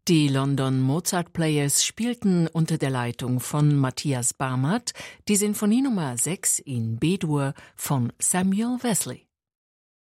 Die London Mozart Players spielten unter der Leitung von Matthias Barmert die Sinfonie Nummer 6 in B-Dur von Samuel Wesley.